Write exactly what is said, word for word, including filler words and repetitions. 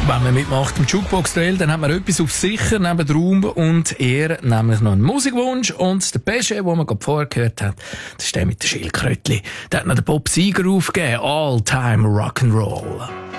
Wenn man mitmacht im Jukebox Trail, dann hat man etwas auf sicher neben der Raum und Ehre, nämlich noch einen Musikwunsch. Und der Pesche, den man gerade vorher gehört hat, das ist der mit den Schildkrötchen. Der hat noch den Bob Seger aufgegeben. All-Time Rock'n'Roll.